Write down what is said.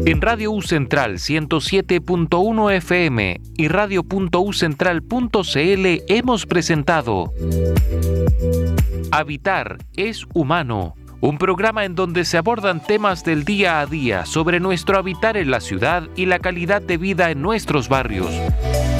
En Radio U Central 107.1 FM y radio.ucentral.cl hemos presentado Habitar es humano, un programa en donde se abordan temas del día a día sobre nuestro habitar en la ciudad y la calidad de vida en nuestros barrios.